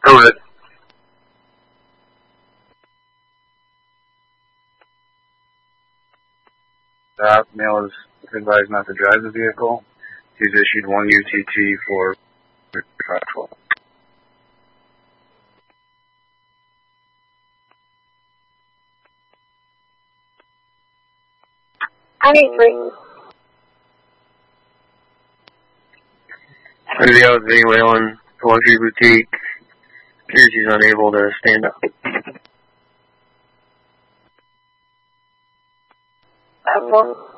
Correct. Male is advised not to drive the vehicle. He's issued 1 UTT for traffic. I need free. Video is being Whalen, the luxury boutique. Appears he's unable to stand up. One.